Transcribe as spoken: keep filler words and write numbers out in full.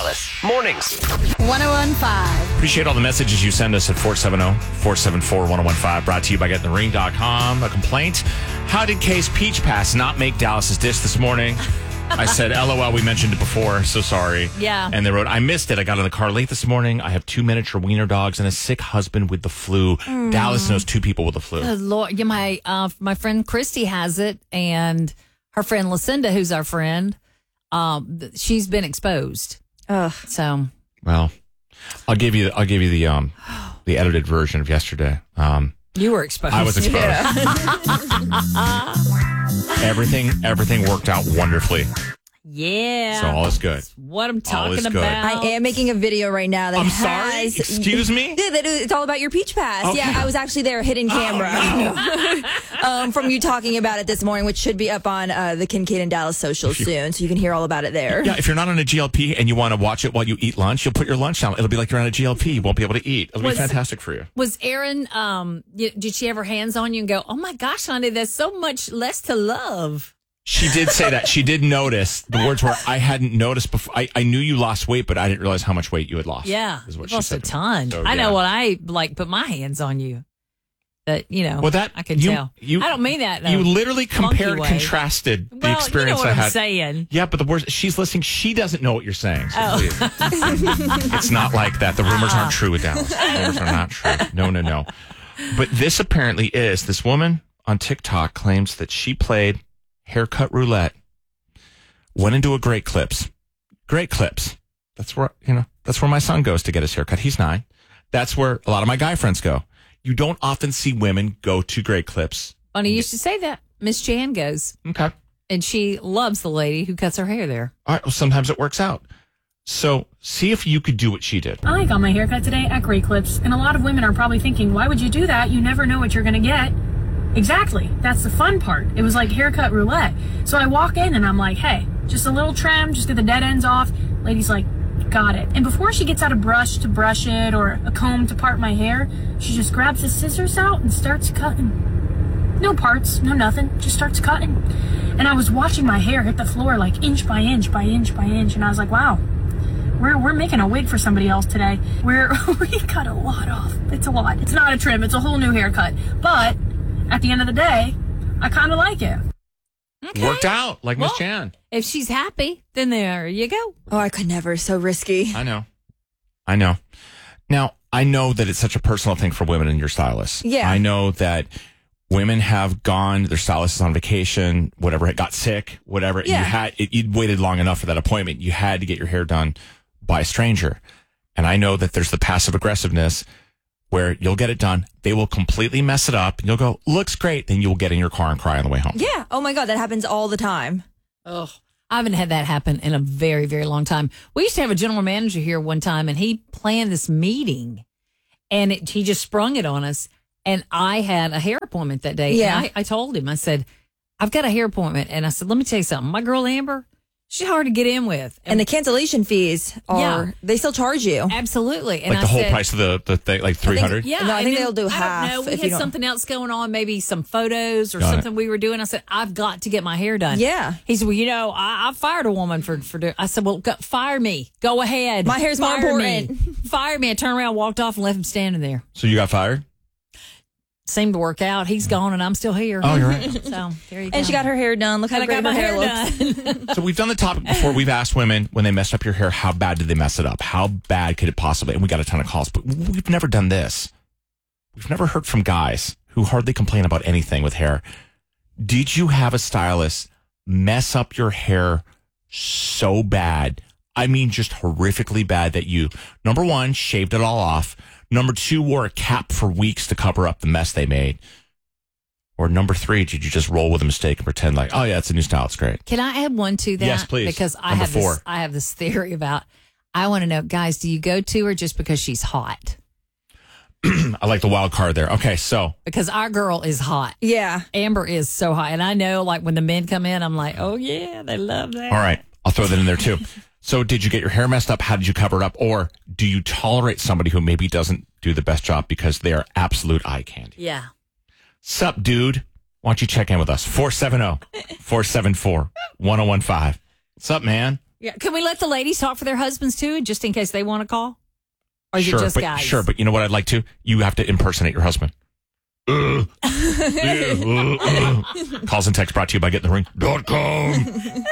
Dallas Mornings. one oh one five. Appreciate all the messages you send us at four seven zero, four seven four, one oh one five. Brought to you by getting the ring dot com. A complaint. How did Kay's Peach Pass not make Dallas's dish this morning? I said, L O L, we mentioned it before, so sorry. Yeah. And they wrote, I missed it. I got in the car late this morning. I have two miniature wiener dogs and a sick husband with the flu. Mm. Dallas knows two people with the flu. Oh, Lord. Yeah, my, uh, my friend Christy has it, and her friend Lucinda, who's our friend, um, she's been exposed. Ugh. So. Well, I'll give you, I'll give you the, um, the edited version of yesterday. Um, You were exposed. I was exposed. Yeah. everything, everything worked out wonderfully. Yeah. So all is good. That's what I'm All is talking good. about. I am making a video right now that I'm has... sorry? Excuse me? Yeah, that is- it's all about your Peach Pass. Okay. Yeah, I was actually there, hidden camera. Oh, no. um, from you talking about it this morning, which should be up on uh, the Kincaid and Dallas social soon, so you can hear all about it there. Yeah, if you're not on a G L P and you want to watch it while you eat lunch, you'll put your lunch down. It'll be like you're on a G L P. You won't be able to eat. It'll Was- be fantastic for you. Was Erin, um, y- did she have her hands on you and go, oh my gosh, honey, there's so much less to love? She did say that. She did notice. The words were, I hadn't noticed before. I, I knew you lost weight, but I didn't realize how much weight you had lost. Yeah. Is what You she lost said a ton. So, I know yeah. what I, like, put my hands on you. That, you know, Well, that I can you, tell. You, I don't mean that, though. You literally Funky compared, way. contrasted the Well, experience you know what I had. I'm saying. Yeah, but the worst, she's listening. She doesn't know what you're saying. So Oh. please. It's not like that. The rumors aren't true with Dallas. The rumors are not true. No, no, no. But this apparently is. This woman on TikTok claims that she played haircut roulette, went into a Great Clips. Great Clips. That's where, you know, that's where my son goes to get his haircut. He's nine. That's where a lot of my guy friends go. You don't often see women go to Great Clips. Funny you should say that. Miss Jan goes, Okay. and she loves the lady who cuts her hair there. All right. Well, sometimes it works out. So see if you could do what she did. I got my haircut today at Great Clips, and a lot of women are probably thinking, why would you do that? You never know what you're going to get. Exactly. That's the fun part. It was like haircut roulette. So I walk in and I'm like, hey, just a little trim, just get the dead ends off. Lady's like, got it. And before she gets out a brush to brush it or a comb to part my hair, she just grabs the scissors out and starts cutting. No parts, no nothing, just starts cutting. And I was watching my hair hit the floor like inch by inch by inch by inch, and I was like, wow. We're we're making a wig for somebody else today. We're we cut a lot off. It's a lot. It's not a trim. It's a whole new haircut. But at the end of the day, I kind of like it. Okay. Worked out like Well, Miss Jan. If she's happy, then there you go. Oh, I could never. So risky. I know. I know. Now, I know that it's such a personal thing for women and your stylist. Yeah. I know that women have gone, their stylist is on vacation, whatever, got sick, whatever. Yeah. You had, it, you'd waited long enough for that appointment. You had to get your hair done by a stranger. And I know that there's the passive aggressiveness where you'll get it done. They will completely mess it up and you'll go, looks great. Then you'll get in your car and cry on the way home. Yeah. Oh my God, that happens all the time. Ugh. I haven't had that happen in a very, very long time. We used to have a general manager here one time, and he planned this meeting, and it, he just sprung it on us. And I had a hair appointment that day. Yeah. And I, I told him, I said, I've got a hair appointment. And I said, let me tell you something. My girl Amber, she's hard to get in with. And the cancellation fees are, Yeah. they still charge you. Absolutely. And Like I the whole said, price of the, the thing, like three hundred. Yeah, No, I and think then- they'll do I don't half know. We if had you don't- something else going on, maybe some photos or Got it. something we were doing. I said, I've got to get my hair done. Yeah. He said, well, you know, I, I fired a woman for for doing. I said, well, go, fire me. Go ahead. My hair's more fire me. important. Fire me. I turned around, walked off, and left him standing there. So you got fired? Seemed to work out. He's gone, and I'm still here. Oh, you're right. So there you go. And she got her hair done. Look how And I great got my her hair hair looks. done. So we've done the topic before. We've asked women when they messed up your hair, how bad did they mess it up? How bad could it possibly? And we got a ton of calls, but we've never done this. We've never heard from guys who hardly complain about anything with hair. Did you have a stylist mess up your hair so bad? I mean, just horrifically bad that you, number one, shaved it all off. Number two, wore a cap for weeks to cover up the mess they made. Or number three, did you just roll with a mistake and pretend like, oh yeah, it's a new style, it's great? Can I add one to that? Yes, please. Because I Number have four. this. I have this theory about. I want to know, guys. Do you go to her just because she's hot? I like the wild card there. Okay, so Because our girl is hot. Yeah. Amber is so hot. And I know, like, when the men come in, I'm like, oh, yeah, they love that. all right, I'll throw that in there too. So did you get your hair messed up? How did you cover it up? Or do you tolerate somebody who maybe doesn't do the best job because they are absolute eye candy? Yeah. Sup, dude? Why don't you check in with us? four seven zero, four seven four, one zero one five. What's up, man? Yeah. Can we let the ladies talk for their husbands too, just in case they want to call? Or is sure, it just but, guys? Sure, but you know what I'd like to? You have to impersonate your husband. Uh, yeah, uh, uh. Calls and texts brought to you by Get in the Ring dot com.